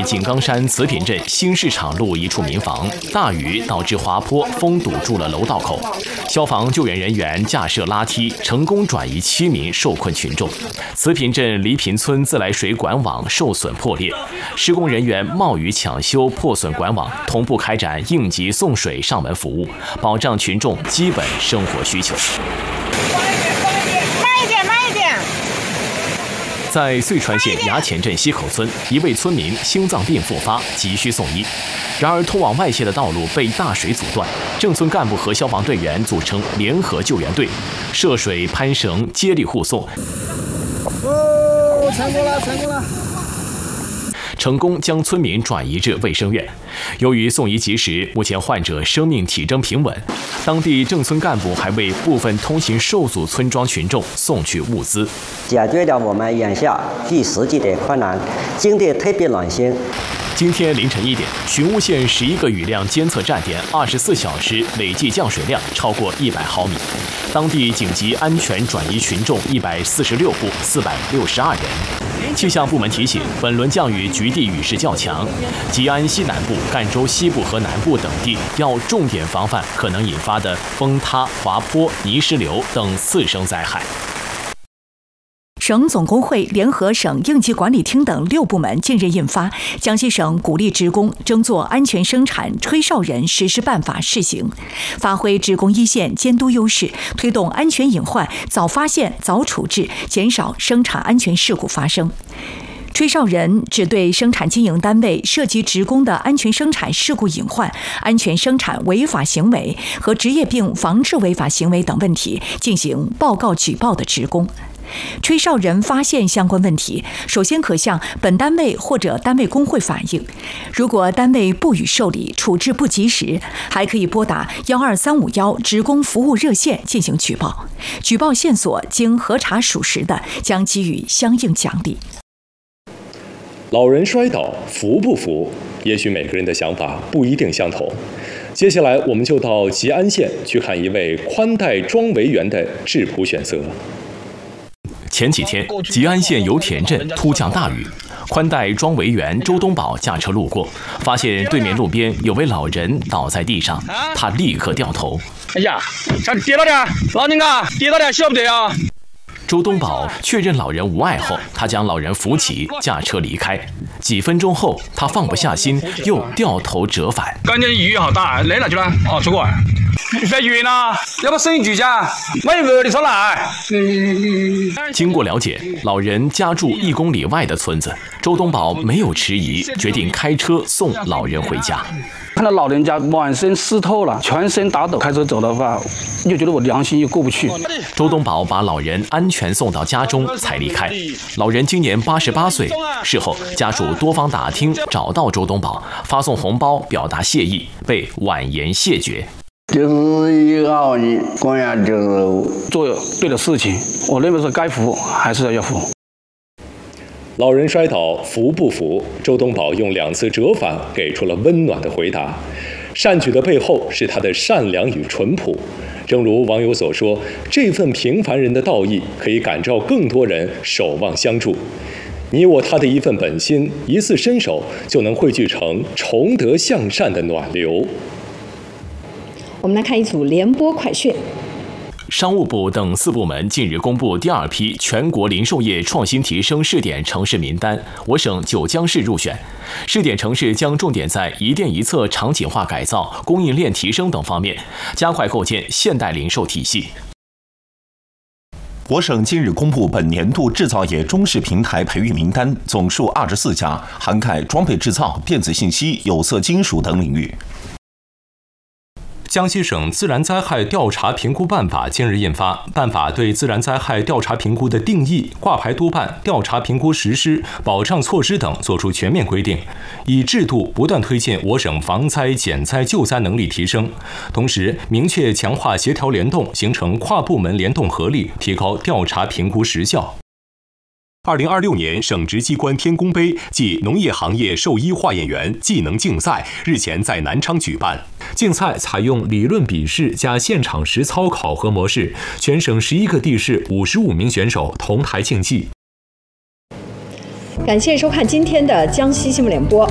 井冈山慈坪镇新市场路一处民房，大雨导致滑坡封堵住了楼道口。消防救援人员架设拉梯，成功转移7名受困群众。慈坪镇黎坪村自来水管网受损破裂，施工人员冒雨抢修破损管网，同步开展应急送水上门服务，保障群众基本生活需求。在遂川县衙前镇西口村，一位村民心脏病复发，急需送医。然而，通往外泄的道路被大水阻断，镇村干部和消防队员组成联合救援队，涉水、攀绳，接力护送。 成功了！ 成功将村民转移至卫生院。由于送医及时，目前患者生命体征平稳。当地镇村干部还为部分通行受阻村庄群众送去物资， 解决了我们眼下最实际的困难，真的特别暖心。 今天凌晨1点，寻乌县11个雨量监测站点24小时累计降水量超过100毫米，当地紧急安全转移群众146户462人。气象部门提醒，本轮降雨局地雨势较强，吉安西南部、赣州西部和南部等地要重点防范可能引发的崩塌、滑坡、泥石流等次生灾害。 省总工会联合省应急管理厅等6部门近日印发《江西省鼓励职工争做安全生产吹哨人实施办法》试行，发挥职工一线监督优势，推动安全隐患早发现、早处置，减少生产安全事故发生。吹哨人指对生产经营单位涉及职工的安全生产事故隐患、安全生产违法行为和职业病防治违法行为等问题进行报告举报的职工。吹哨人发现相关问题，首先可向本单位或者单位工会反映，如果单位不予受理、处置不及时，还可以拨打12351职工服务热线进行举报。举报线索经核查属实的，将给予相应奖励。 老人摔倒扶不扶？也许每个人的想法不一定相同。接下来，我们就到吉安县去看一位宽带庄维园的质朴选择。 前几天，吉安县油田镇突降大雨，宽带庄维园周东宝驾车路过，发现对面路边有位老人倒在地上，他立刻掉头。 哎呀，差点跌到点，老人家跌到点，晓不得啊！ 周东宝确认老人无碍后，他将老人扶起，驾车离开。几分钟后，他放不下心，又掉头折返。 感觉雨好大，累了去了，出国。在远啊，要不生意居家，没有的上来。 经过了解，老人家住1公里外的村子，周东宝没有迟疑，决定开车送老人回家。 看到老人家满身湿透了，全身打抖，开车走的话，又觉得我良心又过不去。 周东宝把老人安全送到家中才离开。老人今年88岁，事后家属多方打听找到周东宝，发送红包表达谢意，被婉言谢绝。 就是以后你公园就是做对的事情，我认为是该扶还是要扶。 老人摔倒扶不扶？周东宝用2次折返给出了温暖的回答。善举的背后是他的善良与淳朴。正如网友所说，这份平凡人的道义可以感召更多人守望相助。你我他的一份本心，一次伸手，就能汇聚成崇德向善的暖流。 我们来看一组联播快讯。 商务部等4部门近日公布第2批全国零售业创新提升试点城市名单，我省九江市入选。试点城市将重点在一店一策场景化改造、供应链提升等方面，加快构建现代零售体系。 我省近日公布本年度制造业中试平台培育名单，总数24家，涵盖装备制造、电子信息、有色金属等领域。 江西省自然灾害调查评估办法近日印发，办法对自然灾害调查评估的定义、挂牌督办、调查评估实施、保障措施等作出全面规定，以制度不断推进我省防灾、减灾、救灾能力提升，同时明确强化协调联动，形成跨部门联动合力，提高调查评估实效。2026年省直机关天宫杯暨农业行业兽医化验员技能竞赛日前在南昌举办。竞赛采用理论笔试加现场实操考核模式，全省11个地市55名选手同台竞技。 感谢收看今天的江西新闻联播。